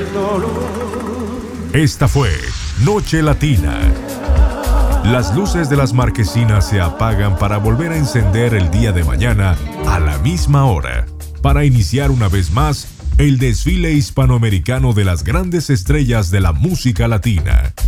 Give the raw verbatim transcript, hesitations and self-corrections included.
Esta fue Noche Latina. Las luces de las marquesinas se apagan para volver a encender el día de mañana a la misma hora, para iniciar una vez más el desfile hispanoamericano de las grandes estrellas de la música latina.